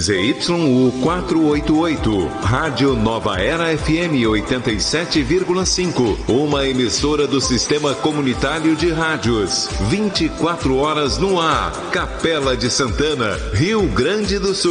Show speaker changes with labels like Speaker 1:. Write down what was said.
Speaker 1: ZYU 488, Rádio Nova Era FM 87,5, uma emissora do Sistema Comunitário de Rádios, 24 horas no ar, Capela de Santana, Rio Grande do Sul.